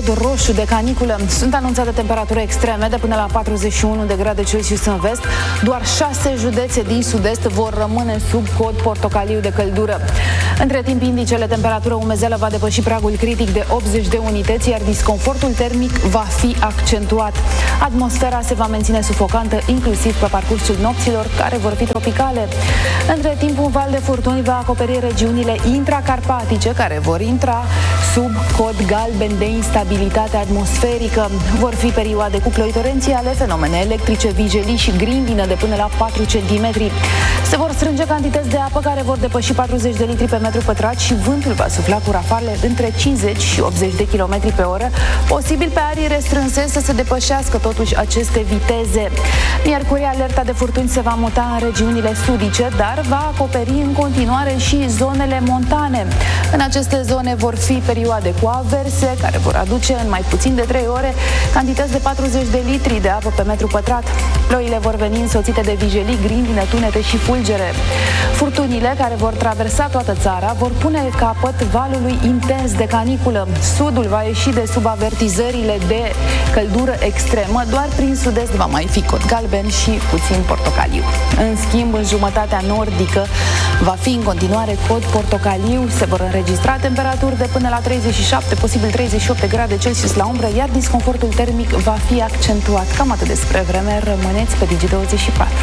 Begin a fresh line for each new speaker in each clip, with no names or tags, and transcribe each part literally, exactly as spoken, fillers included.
cod roșu de caniculă. Sunt anunțate temperaturi extreme de până la patruzeci și unu de grade Celsius în vest. Doar șase județe din sud-est vor rămâne sub cod portocaliu de căldură. Între timp, indicele temperatură umezeală va depăși pragul critic de optzeci de unități, iar disconfortul termic va fi accentuat. Atmosfera se va menține sufocantă, inclusiv pe parcursul nopților, care vor fi tropicale. Între timp, un val de furtuni va acoperi regiunile intracarpatice, care vor intra sub cod galben de instabilitate atmosferică. Vor fi perioade cu ploi torențiale, fenomene electrice, vijelii și grindină de până la patru centimetri. Se vor strânge cantități de apă care vor depăși patruzeci de litri pe metru pătrat și vântul va sufla cu rafale între cincizeci și optzeci de kilometri pe oră, posibil pe arii restrânse să se depășească totuși aceste viteze. Miercuri, alerta de furtuni se va muta în regiunile sudice, dar va acoperi în continuare și zonele montane. În aceste zone vor fi perioade cu averse, care vor aduce în mai puțin de trei ore cantități de patruzeci de litri de apă pe metru pătrat. Ploile vor veni însoțite de vijelii, grindine, tunete și fulgere. Furtunile, care vor traversa toată țara, vor pune capăt valului intens de caniculă. Sudul va ieși de sub avertizările de căldură extremă, doar prin sud-est va mai fi cod galben și puțin portocaliu. În schimb, în jumătatea nordică va fi în continuare cod portocaliu, se vor înregistra temperaturi de până la treizeci și șapte, posibil treizeci și opt de grade Celsius la umbră, iar disconfortul termic va fi accentuat. Cam atât despre vreme, rămâneți pe Digi douăzeci și patru.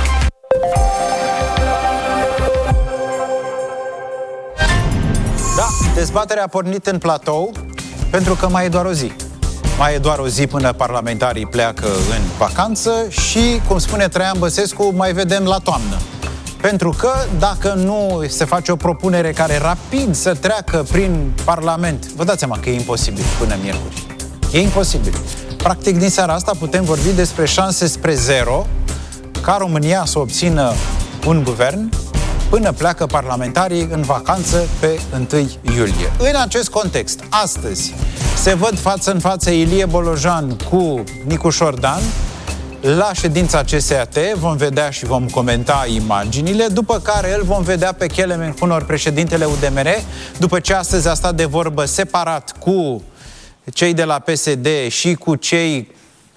Da, dezbaterea a pornit în platou pentru că mai e doar o zi. Mai e doar o zi până parlamentarii pleacă în vacanță și, cum spune Traian Băsescu, mai vedem la toamnă. Pentru că dacă nu se face o propunere care rapid să treacă prin Parlament, vă dați seama că e imposibil până miercuri. E imposibil. Practic, din seara asta putem vorbi despre șanse spre zero ca România să obțină un guvern până pleacă parlamentarii în vacanță pe întâi iulie. În acest context, astăzi se văd față în față Ilie Bolojan cu Nicu Șordan la ședința C S A T. Vom vedea și vom comenta imaginile, după care îl vom vedea pe Kelemen Hunor, președintele U D M R, după ce astăzi a stat de vorbă separat cu cei de la P S D și cu cei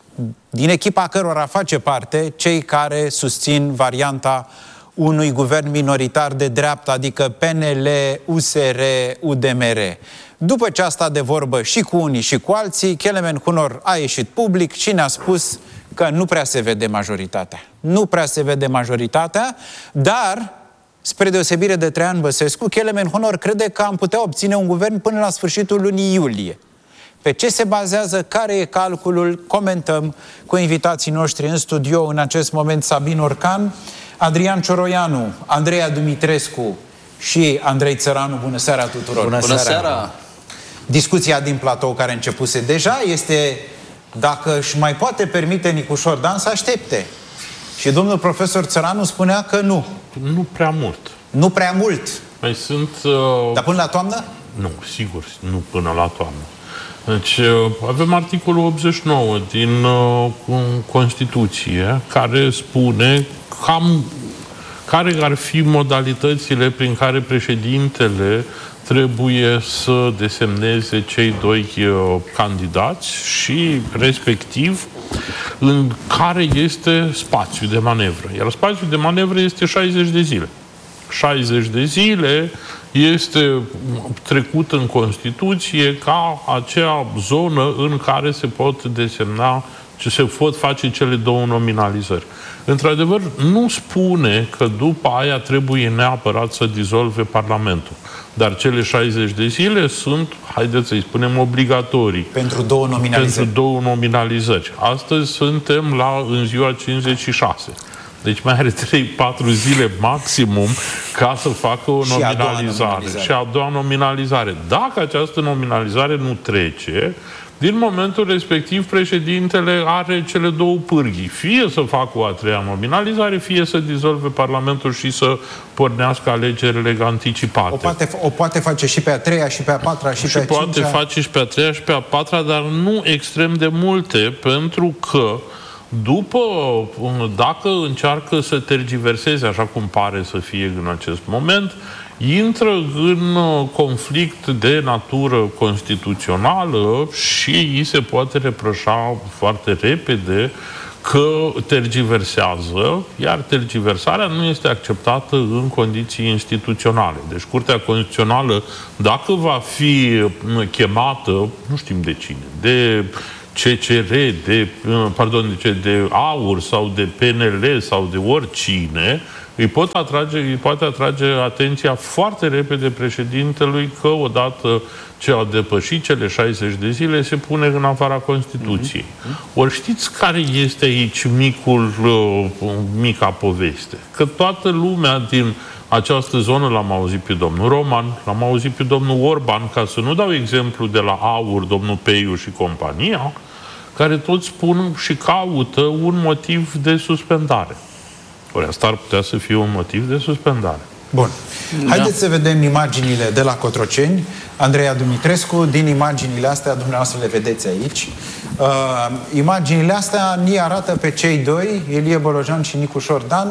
din echipa cărora face parte, cei care susțin varianta unui guvern minoritar de dreapta, adică P N L, U S R, U D M R. După ce a stat de vorbă și cu unii și cu alții, Kelemen Hunor a ieșit public și ne-a spus că nu prea se vede majoritatea. Nu prea se vede majoritatea, dar, spre deosebire de Traian Băsescu, Kelemen Hunor crede că am putea obține un guvern până la sfârșitul lunii iulie. Pe ce se bazează, care e calculul, comentăm cu invitații noștri în studio în acest moment: Sabin Orcan, Adrian Cioroianu, Andreea Dumitrescu și Andrei Țăranu. Bună seara tuturor!
Bună, Bună seara. seara!
Discuția din platou care începuse deja este dacă își mai poate permite Nicu Șordan să aștepte. Și domnul profesor Țăranu spunea că nu.
Nu prea mult.
Nu prea mult?
Mai sunt... Uh...
Dar până la toamnă?
Nu, sigur, nu până la toamnă. Deci avem articolul optzeci și nouă din uh, Constituție, care spune cam care ar fi modalitățile prin care președintele trebuie să desemneze cei doi uh, candidați și, respectiv, în care este spațiul de manevră. Iar spațiul de manevră este șaizeci de zile. șaizeci de zile este trecut în Constituție ca acea zonă în care se pot desemna, ce se pot face cele două nominalizări. Într-adevăr, nu spune că după aia trebuie neapărat să dizolve Parlamentul. Dar cele șaizeci de zile sunt, haideți să-i spunem, obligatorii.
Pentru două nominalizări.
Pentru două nominalizări. Astăzi suntem la în ziua cincizeci și șase. Deci mai are trei patru zile maximum ca să facă o nominalizare. Și a doua nominalizare. Dacă această nominalizare nu trece, din momentul respectiv președintele are cele două pârghii. Fie să facă o a treia nominalizare, fie să dizolve Parlamentul și să pornească alegerile anticipate. O
poate, o poate face și pe a treia, și pe a patra, și, și pe a
poate
cincea.
face și pe a treia, și pe a patra, dar nu extrem de multe, pentru că după, dacă încearcă să tergiverseze, așa cum pare să fie în acest moment, intră în conflict de natură constituțională și îi se poate reproșa foarte repede că tergiversează, iar tergiversarea nu este acceptată în condiții instituționale. Deci Curtea Constituțională, dacă va fi chemată, nu știm de cine, de C C R, de, pardon, de, de AUR sau de P N L sau de oricine, îi, pot atrage, îi poate atrage atenția foarte repede președintelui că odată ce au depășit cele șaizeci de zile se pune în afara Constituției. Mm-hmm. Ori știți care este aici micul, mica poveste? Că toată lumea din această zonă, l-am auzit pe domnul Roman, l-am auzit pe domnul Orban, ca să nu dau exemplu de la AUR, domnul Peiu și compania, care toți spun și caută un motiv de suspendare. Ori asta ar putea să fie un motiv de suspendare.
Bun. Da. Haideți să vedem imaginile de la Cotroceni. Andreea Dumitrescu, din imaginile astea, dumneavoastră le vedeți aici. Uh, imaginile astea ni arată pe cei doi, Ilie Bolojan și Nicu Șordan,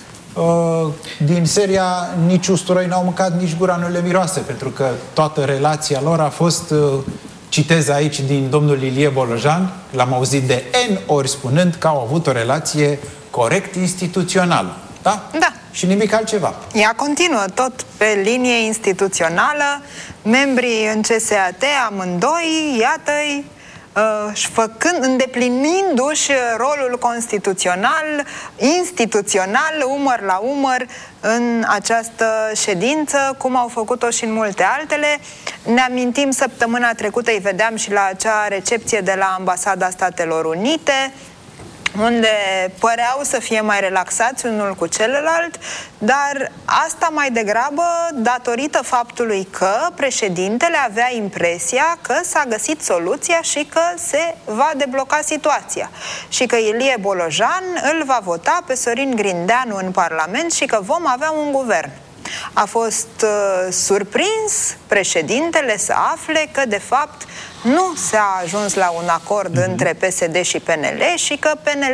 uh, din seria nici usturoi n-au mâncat, nici gura nu le miroase, pentru că toată relația lor a fost, uh, citez aici din domnul Ilie Bolojan, l-am auzit de N ori spunând că au avut o relație corect instituțională. Da?
Da.
Și nimic altceva.
Ea continuă tot pe linie instituțională, membrii în C S A T amândoi, iată-i, uh, făcând, îndeplinindu-și rolul constituțional, instituțional, umăr la umăr în această ședință, cum au făcut-o și în multe altele. Ne amintim, săptămâna trecută îi vedeam și la acea recepție de la Ambasada Statelor Unite, unde păreau să fie mai relaxați unul cu celălalt, dar asta mai degrabă datorită faptului că președintele avea impresia că s-a găsit soluția și că se va debloca situația și că Ilie Bolojan îl va vota pe Sorin Grindeanu în Parlament și că vom avea un guvern. A fost uh, surprins președintele să afle că, de fapt, nu s-a ajuns la un acord mm-hmm. între P S D și P N L și că P N L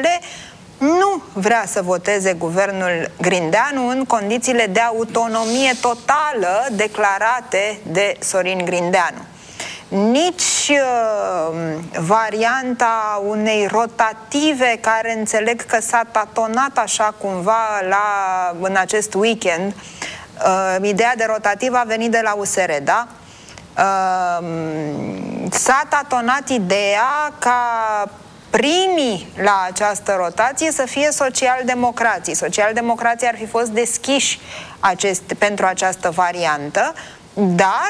nu vrea să voteze guvernul Grindeanu în condițiile de autonomie totală declarate de Sorin Grindeanu. Nici uh, varianta unei rotative care înțeleg că s-a tatonat așa cumva la, în acest weekend. Uh, ideea de rotativă a venit de la U S R, da? Uh, s-a tatonat ideea ca primii la această rotație să fie socialdemocrații. Socialdemocrații ar fi fost deschiși acest, pentru această variantă, dar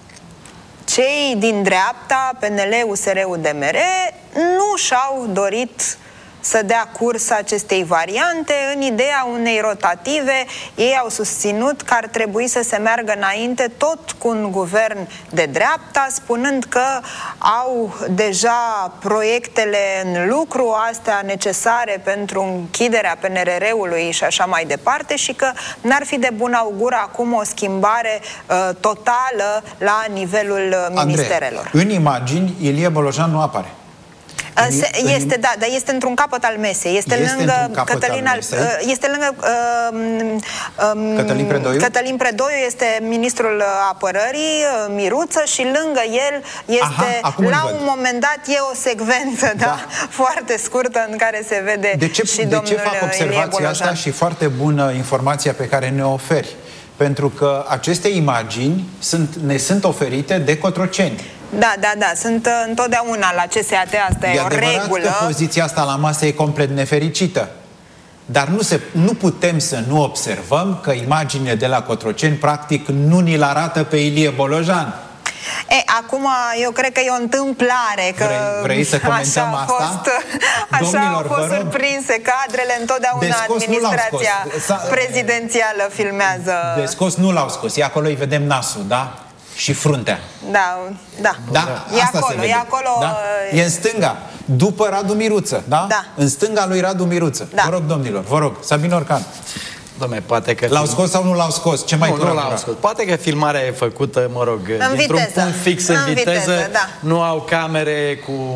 cei din dreapta, P N L, U S R, U D M R, nu și-au dorit să dea curs acestei variante în ideea unei rotative. Ei au susținut că ar trebui să se meargă înainte tot cu un guvern de dreapta, spunând că au deja proiectele în lucru, astea necesare pentru închiderea P N R R-ului și așa mai departe, și că n-ar fi de bun augur acum o schimbare uh, totală la nivelul uh, ministerelor.
Andrei, în imagini, Ilie Bolojan nu apare.
Se, este, da, dar este într-un capăt al mesei. Este,
este
lângă Cătălin, al, este lângă uh, um,
Cătălin Predoiu.
Cătălin Predoiu este ministrul apărării, Miruță, și lângă el este, aha, la un moment dat, e o secvență, da, da, foarte scurtă în care se vede
de ce,
și
de
domnul
ce fac observația asta și foarte bună informația pe care ne oferi? Pentru că aceste imagini sunt, ne sunt oferite de Cotroceni.
Da, da, da, sunt uh, întotdeauna la C S A T, asta e, e o regulă.
Că poziția asta la masă e complet nefericită. Dar nu, se, nu putem să nu observăm că imaginile de la Cotroceni practic nu ni-l arată pe Ilie Bolojan.
E, acum eu cred că e o întâmplare că
vrei, vrei să comentăm
așa
asta?
Fost, așa
Domnilor,
au fost surprinse cadrele, întotdeauna administrația prezidențială filmează.
De scos nu l-au scos, e acolo îi vedem nasul, da? Și fruntea.
Da, da.
Da?
E
asta
acolo, e acolo.
Da? E în stânga, după Radu Miruță, da?
Da.
În stânga lui Radu Miruță.
Da.
Vă rog, domnilor, vă rog, Sabin Orcan.
Dom'le, poate că...
L-au scos sau nu l-au scos? Ce mai
nu, nu l-au scos. Poate că filmarea e făcută, mă rog, dintr-un punct fix în, în viteză,
viteză, da.
Nu au camere cu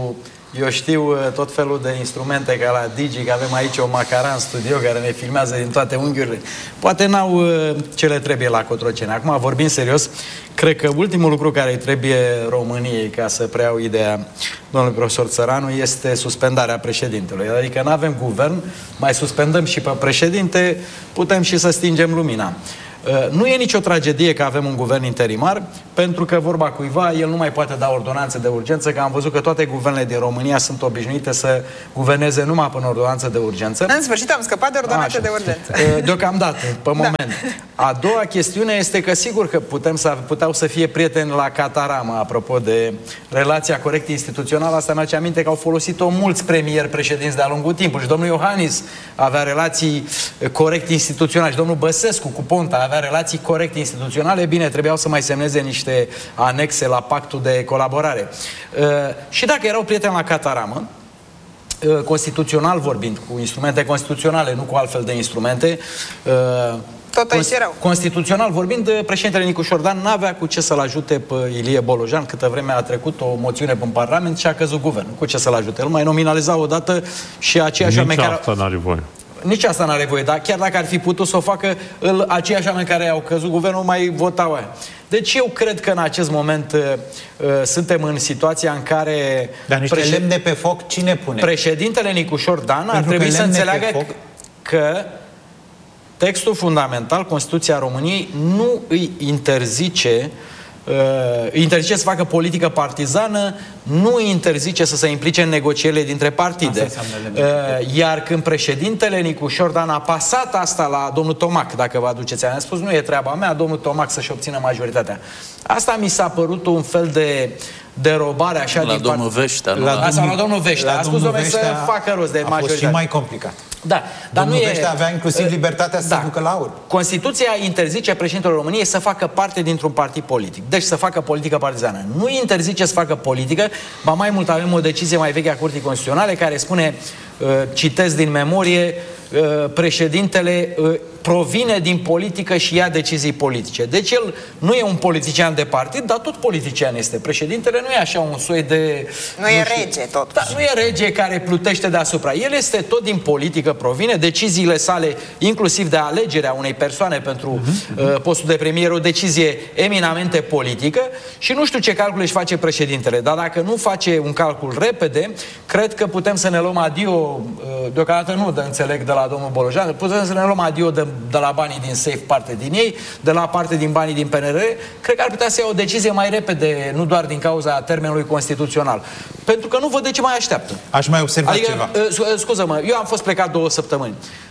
Eu știu tot felul de instrumente ca la Digi, că avem aici o macara în studio care ne filmează din toate unghiurile. Poate n-au ce le trebuie la Cotroceni. Acum, vorbind serios, cred că ultimul lucru care îi trebuie României, ca să preiau ideea domnului profesor Țăranu, este suspendarea președintelui. Adică nu avem guvern, mai suspendăm și pe președinte, putem și să stingem lumina. Nu e nicio tragedie că avem un guvern interimar, pentru că, vorba cuiva, el nu mai poate da ordonanțe de urgență, că am văzut că toate guvernele din România sunt obișnuite să guverneze numai până ordonanță de urgență.
În sfârșit am scăpat de ordonanțe de urgență.
Deocamdată, pe moment. Da. A doua chestiune este că sigur că putem să, puteau să fie prieteni la Cataramă, apropo de relația corect instituțională. Asta mi-aduce aminte că au folosit-o mulți premieri președinți de-a lungul timpului. Și domnul Iohannis avea relații corect instituționale și domnul Băsescu cu Ponta avea relații corect instituționale. Bine, trebuiau să mai semneze niște anexe la pactul de colaborare. Uh, și dacă erau prieteni la Cataramă, uh, constituțional vorbind, cu instrumente constituționale, nu cu altfel de instrumente, uh,
tot aici erau.
Constituțional vorbind, președintele Nicu Șordan n-avea cu ce să-l ajute pe Ilie Bolojan, câtă vreme a trecut o moțiune în Parlament și a căzut guvernul. Cu ce să-l ajute? El mai nominaliza odată și aceiași oameni care...
Nici asta n-are voie.
Nici asta n-are voie, dar chiar dacă ar fi putut să o facă, îl, aceiași oameni care au căzut guvernul mai votau aia. Deci eu cred că în acest moment uh, suntem în situația în care...
Dar niște președ... lemne pe foc cine pune?
Președintele Nicu Șordan ar trebui să înțeleagă că textul fundamental, Constituția României, nu îi interzice uh, interzice să facă politică partizană, nu îi interzice să se implice în negocierile dintre partide. Uh, iar când președintele Nicu Șordan a pasat asta la domnul Tomac, dacă vă aduceți, am spus, nu e treaba mea, domnul Tomac să-și obțină majoritatea. Asta mi s-a părut un fel de derobare așa
la
din
domnul
part...
Veștea, nu?
La,
La,
la, la domnul Veștea. A spus, domnule, să facă rost de majoritate.
A fost și mai complicat.
Da, dar
domnul
nu
Veștea
e...
avea inclusiv libertatea să
da.
se ducă la aur.
Constituția interzice președintele României să facă parte dintr-un partid politic. Deci să facă politică partizană. Nu interzice să facă politică, ba mai mult avem o decizie mai veche a Curții Constituționale care spune, uh, citesc din memorie, uh, președintele uh, provine din politică și ia decizii politice. Deci el nu e un politician de partid, dar tot politician este. Președintele nu e așa un soi de...
Nu, nu e știu, rege, tot.
Da, nu e rege care plutește deasupra. El este tot din politică, provine, deciziile sale, inclusiv de alegerea unei persoane pentru uh-huh. uh, postul de premier, o decizie eminamente politică și nu știu ce calcul își face președintele, dar dacă nu face un calcul repede, cred că putem să ne luăm adio, uh, deocamdată nu de înțeleg de la domnul Bolojan, putem să ne luăm adio de de la banii din SAFE, parte din ei, de la parte din banii din P N R, cred că ar putea să ia o decizie mai repede, nu doar din cauza termenului constituțional. Pentru că nu văd de ce mai așteaptă.
Aș mai observa
adică,
ceva.
Uh, scuză-mă, eu am fost plecat două săptămâni.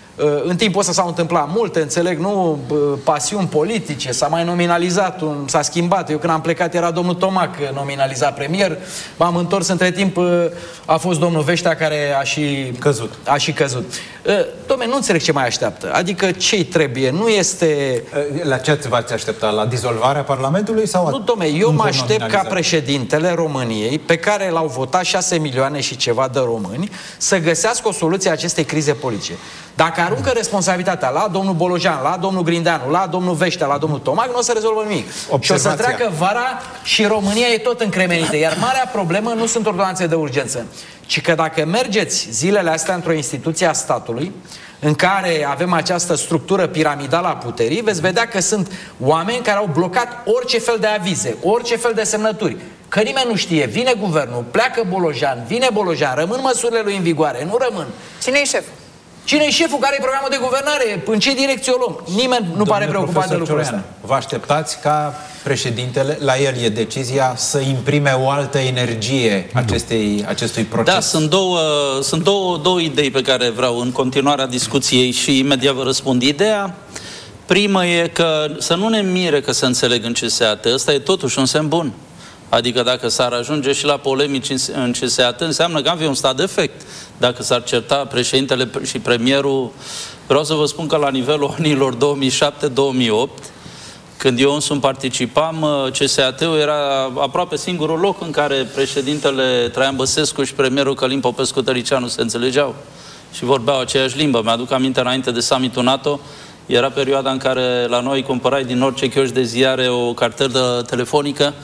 În timpul ăsta s-au întâmplat multe, înțeleg, nu pasiuni politice, s-a mai nominalizat, s-a schimbat. Eu când am plecat era domnul Tomac nominalizat premier, m-am întors între timp, a fost domnul Veștea care a și
căzut.
A și căzut. Dom'le, nu înțeleg ce mai așteaptă. Adică ce-i trebuie? Nu este...
La ce v-ați aștepta? La dizolvarea Parlamentului? Sau
nu, dom'le, eu mă aștept ca președintele României, pe care l-au votat șase milioane și ceva de români, să găsească o soluție a acestei crize politice. Dacă aruncă responsabilitatea la domnul Bolojan, la domnul Grindeanu, la domnul Veștea, la domnul Tomac, nu o să rezolvă nimic.
Observația.
Și o să treacă vara și România e tot încremenită. Iar marea problemă nu sunt ordonanțe de urgență, ci că dacă mergeți zilele astea într-o instituție a statului, în care avem această structură piramidală a puterii, veți vedea că sunt oameni care au blocat orice fel de avize, orice fel de semnături. Că nimeni nu știe, vine guvernul, pleacă Bolojan, vine Bolojan, rămân măsurile lui în vigoare, nu rămân.
Cine e șeful?
Cine e șeful? Care e programul de guvernare? În ce direcție o luăm? Nimeni nu Domnule pare preocupat de lucrul ăsta.
Vă așteptați ca președintele, la el e decizia, să imprime o altă energie acestei, acestui proces?
Da, sunt două, sunt două, două idei pe care vreau în continuarea discuției și imediat vă răspund. Ideea primă e că să nu ne mire că se înțeleg în C S A T. Ăsta e totuși un semn bun. Adică dacă s-ar ajunge și la polemici în C S A T, înseamnă că am fi un stat defect. Dacă s-ar certa președintele și premierul, vreau să vă spun că la nivelul anilor două mii șapte două mii opt, când eu însumi participam, C S A T-ul era aproape singurul loc în care președintele Traian Băsescu și premierul Călin Popescu-Tăricianu se înțelegeau și vorbeau aceeași limbă. Mi-aduc aminte, înainte de summitul NATO, era perioada în care la noi cumpărai din orice chioș de ziare o cartelă telefonică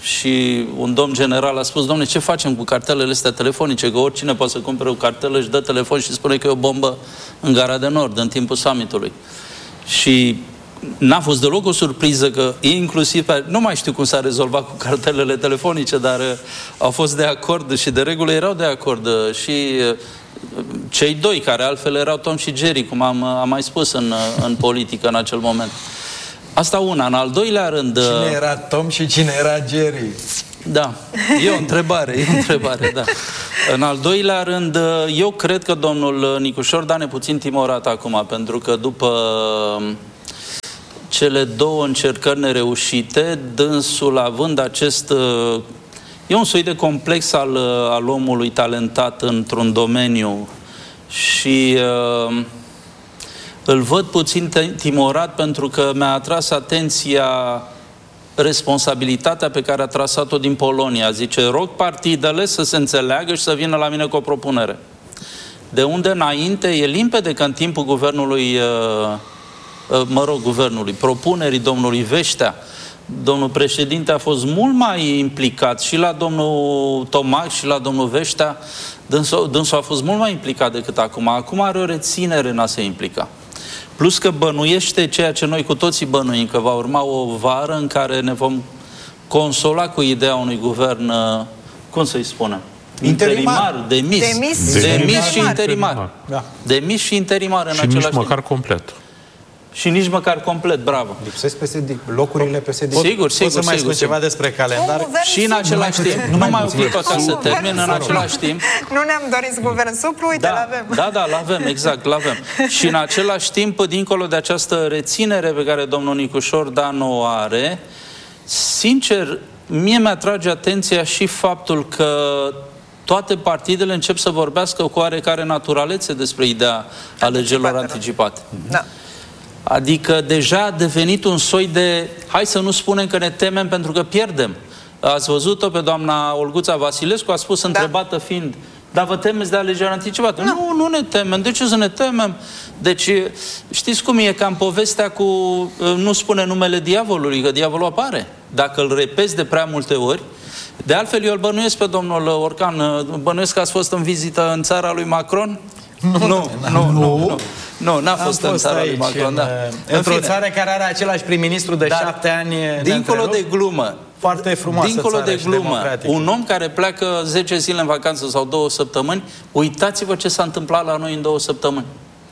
și un domn general a spus: dom'le, ce facem cu cartelele astea telefonice? Că oricine poate să cumpere o cartelă, își dă telefon și spune că e o bombă în Gara de Nord, în timpul summitului. Și n-a fost deloc o surpriză că inclusiv, nu mai știu cum s-a rezolvat cu cartelele telefonice, dar au fost de acord și de regulă erau de acord și cei doi, care altfel erau Tom și Jerry, cum am, am mai spus în, în politică în acel moment. Asta una. În al doilea rând...
Cine era Tom și cine era Jerry?
Da, e o întrebare, e o întrebare, da. În al doilea rând, eu cred că domnul Nicușor Dan e puțin timorat acum, pentru că după cele două încercări nereușite, dânsul având acest... E un soi de complex al, al omului talentat într-un domeniu și uh, îl văd puțin timorat pentru că mi-a atras atenția responsabilitatea pe care a trasat-o din Polonia. Zice, rog partidele să se înțeleagă și să vină la mine cu o propunere. De unde înainte e limpede că în timpul guvernului, mă rog, guvernului, propunerii domnului Veștea, domnul președinte a fost mult mai implicat și la domnul Tomac și la domnul Veștea. Dânsul, dânsul a fost mult mai implicat decât acum. Acum are o reținere în a se implica. Plus că bănuiește ceea ce noi cu toții bănuim, că va urma o vară în care ne vom consola cu ideea unui guvern, cum să-i spunem? Interimar, demis.
Demis,
demis,
demis
și interimar.
Da.
Demis și interimar în
și
același
nici măcar
timp.
complet.
Și nici măcar complet, bravo.
Lipsesc P S D, locurile P S D.
Sigur, sigur,
Pot să mai
sigur,
spun ceva despre calendar?
Și în același timp, nu mai ocupă ca să termin, în același timp.
Nu ne-am dorit guvern suplu, uite,
Da,
l-avem.
da, da, l-avem, exact, l-avem. Și în același timp, dincolo de această reținere pe care domnul Nicușor Dan o are, sincer, mie mi-atrage atenția și faptul că toate partidele încep să vorbească cu oarecare naturalețe despre ideea alegerilor anticipate.
Da.
Adică deja a devenit un soi de, hai să nu spunem că ne temem pentru că pierdem. Ați văzut-o pe doamna Olguța Vasilescu, a spus, întrebată fiind, dar vă temeți de alegeri anticipate? Nu, nu ne temem. De ce să ne temem? Deci, știți cum e, cam povestea cu, nu spune numele diavolului, că diavolul apare. Dacă îl repezi de prea multe ori. De altfel, eu îl bănuiesc pe domnul Orcan, bănuiesc că ați fost în vizită în țara lui Macron? Nu, nu, nu, nu. Nu, n-a fost în țara lui Macron, da.
Într-o țară care are același prim-ministru de șapte ani.
Dincolo de glumă,
foarte frumoasă
dincolo
țară
de glumă,
democratică.
un om care pleacă zece zile în vacanță sau două săptămâni, uitați-vă ce s-a întâmplat la noi în două săptămâni.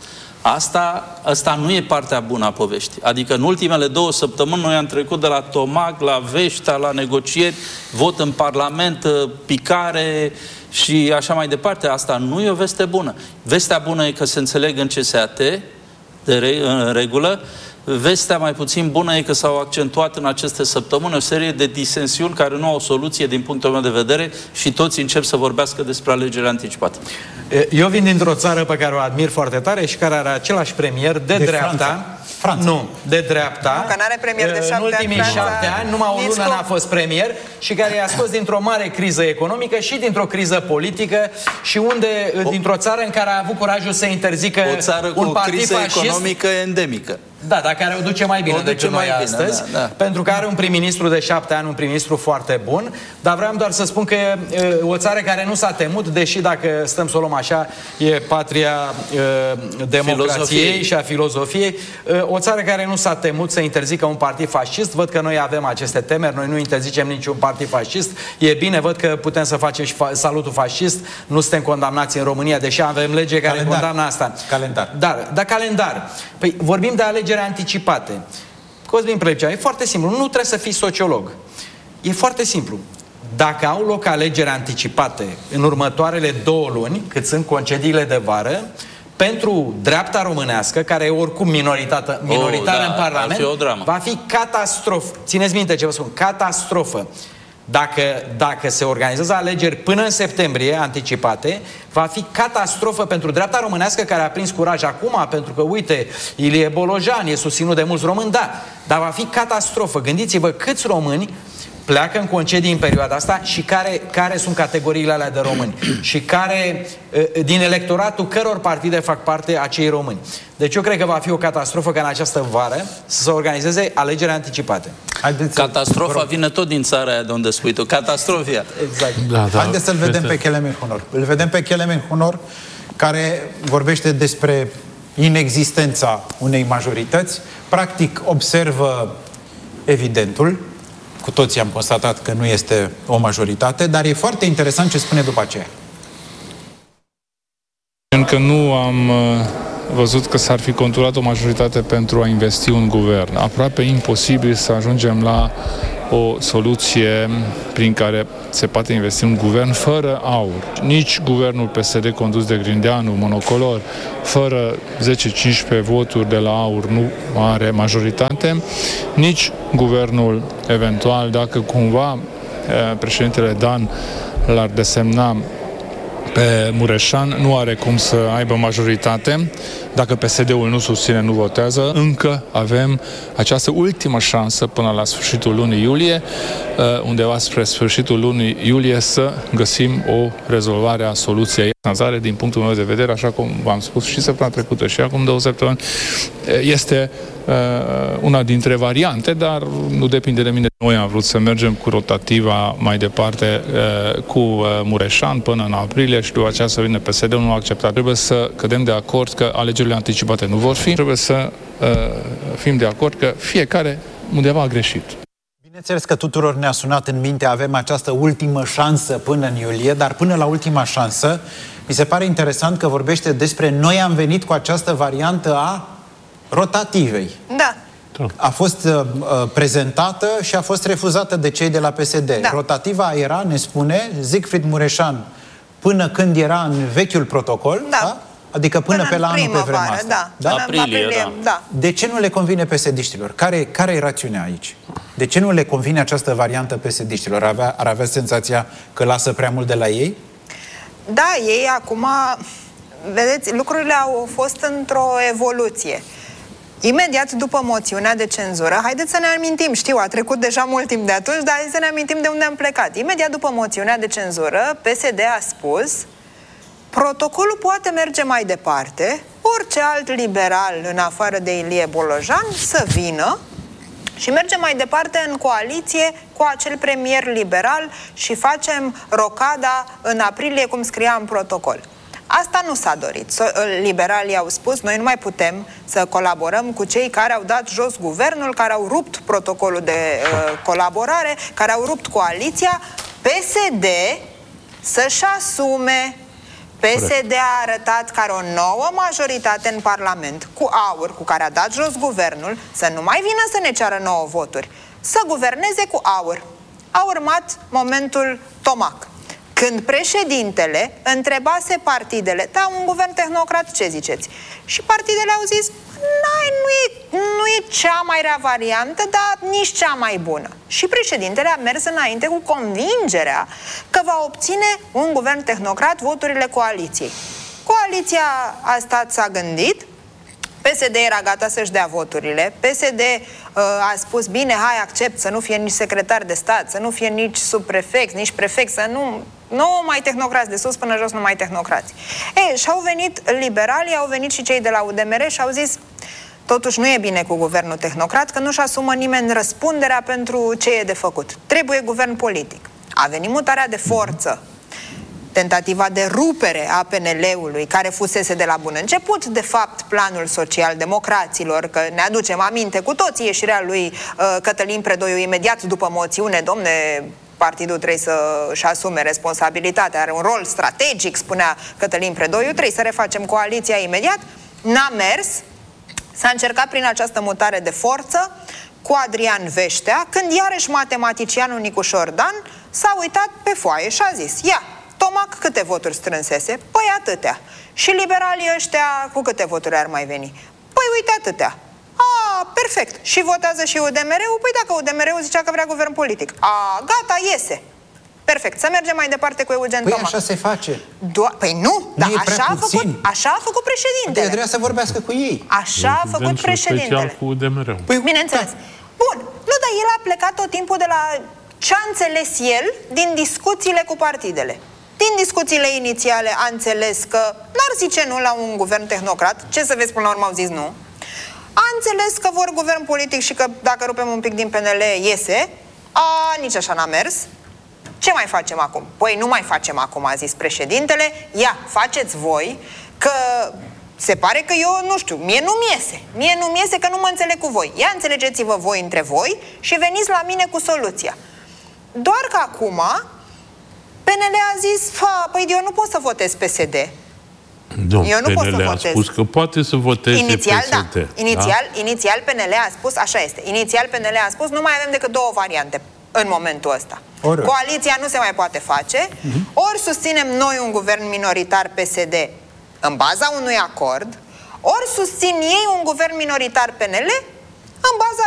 Asta, asta nu e partea bună a poveștii. Adică în ultimele două săptămâni noi am trecut de la Tomac, la Veștea, la negocieri, vot în Parlament, picare și așa mai departe. Asta nu e o veste bună. Vestea bună e că se înțeleg în C S A T, de re, în regulă. Vestea mai puțin bună e că s-au accentuat în aceste săptămâni o serie de disensiuni care nu au soluție din punctul meu de vedere și toți încep să vorbească despre alegeri anticipate.
Eu vin dintr-o țară pe care o admir foarte tare și care are același premier de, de dreapta. Franța. Franța. Nu, de dreapta.
Nu, că n-are premier de șapte
în ultimii
ani,
șapte ani, numai o lună n-a fost premier și care i-a scos dintr-o mare criză economică și dintr-o criză politică și unde, o, dintr-o țară în care a avut curajul să interzică
o țară cu
un
o
partid
criză
fascist,
economică endemică.
Da, dar care o duce mai bine o duce decât mai noi bine, astăzi, da, da. Pentru că are un prim-ministru de șapte ani, un prim-ministru foarte bun, dar vreau doar să spun că e o țară care nu s-a temut, deși dacă stăm să o luăm așa, e patria e, democrației filozofiei. Și a filozofiei, e, o țară care nu s-a temut să interzică un partid fascist. Văd că noi avem aceste temeri, noi nu interzicem niciun partid fascist, e bine, văd că putem să facem și fa salutul fascist, nu suntem condamnați în România, deși avem lege care calendar. condamnă asta.
Calendar.
Dar, dar calendar. Păi vorbim de alegeri anticipate. Cosmin Plevcea, e foarte simplu. Nu trebuie să fii sociolog. E foarte simplu. Dacă au loc alegeri anticipate în următoarele două luni, cât sunt concediile de vară, pentru dreapta românească, care e oricum minoritară, minoritară
oh, da,
în Parlament,
fi
va fi catastrofă. Țineți minte ce vă spun. Catastrofă. Dacă, dacă se organizează alegeri până în septembrie, anticipate, va fi catastrofă pentru dreapta românească, care a prins curaj acum, pentru că, uite, Ilie Bolojan e susținut de mulți români, da, dar va fi catastrofă. Gândiți-vă câți români pleacă în concedii în perioada asta și care, care sunt categoriile alea de români și care, din electoratul căror partide fac parte acei români. Deci eu cred că va fi o catastrofă ca în această vară să se organizeze alegeri anticipate.
Haideți Catastrofa vine tot din țara aia de unde spui tu. Catastrofia.
Exact.
Da, da. Haideți să-l vedem pe Kelemen Hunor. Îl vedem pe Kelemen Hunor, care vorbește despre inexistența unei majorități, practic observă evidentul, cu toții am constatat că nu este o majoritate, dar e foarte interesant ce spune după aceea.
Încă nu am văzut că s-ar fi conturat o majoritate pentru a investi un guvern. Aproape imposibil să ajungem la o soluție prin care se poate investi un guvern fără aur. Nici guvernul P S D condus de Grindeanu, monocolor, fără zece cincisprezece voturi de la aur nu are majoritate, nici guvernul eventual, dacă cumva președintele Dan l-ar desemna pe Mureșan, nu are cum să aibă majoritate. Dacă P S D-ul nu susține, nu votează. Încă avem această ultimă șansă până la sfârșitul lunii iulie, undeva spre sfârșitul lunii iulie, să găsim o rezolvare a soluției. Sanzare, din punctul meu de vedere, așa cum v-am spus și săptămâna trecută și acum două săptămâni, este uh, una dintre variante, dar nu depinde de mine. Noi am vrut să mergem cu rotativa mai departe uh, cu uh, Mureșan până în aprilie și după aceea să vină P S D-ul, nu a acceptat. Trebuie să cădem de acord că alegerile anticipate nu vor fi. Trebuie să uh, fim de acord că fiecare undeva a greșit.
Bineînțeles că tuturor ne-a sunat în minte, avem această ultimă șansă până în iulie, dar până la ultima șansă, mi se pare interesant că vorbește despre noi am venit cu această variantă a rotativei.
Da.
A fost uh, prezentată și a fost refuzată de cei de la P S D. Da. Rotativa era, ne spune, Siegfried Mureșan, până când era în vechiul protocol, da. Da? Adică până, până pe la anul pe vremea asta. Da.
Da?
Aprilie, aprilie, da.
Da.
De ce nu le convine P S D-știlor? Care, care e rațiunea aici? De ce nu le convine această variantă P S D-știlor? Ar avea, ar avea senzația că lasă prea mult de la ei?
Da, ei acum, vedeți, lucrurile au fost într-o evoluție. Imediat după moțiunea de cenzură, haideți să ne amintim, știu, a trecut deja mult timp de atunci, dar haideți să ne amintim de unde am plecat. Imediat după moțiunea de cenzură, P S D a spus: protocolul poate merge mai departe, orice alt liberal în afară de Ilie Bolojan să vină și mergem mai departe în coaliție cu acel premier liberal și facem rocada în aprilie, cum scria în protocol. Asta nu s-a dorit. Liberalii au spus: noi nu mai putem să colaborăm cu cei care au dat jos guvernul, care au rupt protocolul de uh, colaborare, care au rupt coaliția. P S D să-și asume. P S D a arătat că are o nouă majoritate în Parlament cu aur, cu care a dat jos guvernul, să nu mai vină să ne ceară nouă voturi, să guverneze cu aur. A urmat momentul Tomac, când președintele întrebase partidele: da, un guvern tehnocrat, ce ziceți? Și partidele au zis: nu e, nu e cea mai rea variantă, dar nici cea mai bună. Și președintele a mers înainte cu convingerea că va obține un guvern tehnocrat voturile coaliției. Coaliția a stat, s-a gândit, P S D era gata să-și dea voturile, P S D uh, a spus: bine, hai, accept să nu fie nici secretar de stat, să nu fie nici subprefect, nici prefect, să nu... Nu mai tehnocrați, de sus până jos nu mai tehnocrați. Ei, și-au venit liberalii, au venit și cei de la U D M R și au zis: totuși nu e bine cu guvernul tehnocrat, că nu-și asumă nimeni răspunderea pentru ce e de făcut. Trebuie guvern politic. A venit mutarea de forță, tentativa de rupere a P N L-ului, care fusese de la bun început, de fapt, planul social-democraților, că ne aducem aminte cu toții ieșirea lui uh, Cătălin Predoiu imediat după moțiune: domne, partidul trebuie să-și asume responsabilitatea, are un rol strategic, spunea Cătălin Predoiu, trebuie să refacem coaliția imediat. N-a mers, s-a încercat prin această mutare de forță cu Adrian Veștea, când iarăși matematicianul Nicușor Dan s-a uitat pe foaie și a zis: ia, Tomac câte voturi strânsese? Păi atâtea. Și liberalii ăștia cu câte voturi ar mai veni? Păi uite, atâtea. A, perfect. Și votează și U D M R-ul? Păi dacă U D M R-ul zicea că vrea guvern politic. A, gata, iese. Perfect. Să mergem mai departe cu Eugen
Păi
Tomac.
așa se face.
Do- păi nu, dar așa a, făcut, așa a făcut președintele.
Trebuia să vorbească cu ei.
Așa a făcut președintele.
Special cu U D M R-ul.
Păi, bineînțeles. Da. Bun. Nu, dar el a plecat tot timpul de la ce a înțeles el din discuțiile cu partidele. Din discuțiile inițiale a înțeles că n-ar zice nu la un guvern tehnocrat, ce să vezi, până la urmă au zis nu. A înțeles că vor guvern politic și că dacă rupem un pic din P N L iese. A, nici așa n-a mers. Ce mai facem acum? Păi nu mai facem acum, a zis președintele. Ia, faceți voi, că se pare că eu, nu știu, mie nu-mi iese. Mie nu-mi iese că nu mă înțeleg cu voi. Ia, înțelegeți-vă voi între voi și veniți la mine cu soluția. Doar că acum P N L a zis, fa, păi eu nu pot să votez P S D.
Nu,
eu nu
P N L
pot să
a
votez.
spus că poate să voteze
inițial,
P S D.
Da. Inițial,
da?
inițial P N L a spus, așa este, inițial P N L a spus, nu mai avem decât două variante în momentul ăsta.
Ori.
Coaliția nu se mai poate face, uh-huh. ori susținem noi un guvern minoritar P S D în baza unui acord, ori susțin ei un guvern minoritar P N L în baza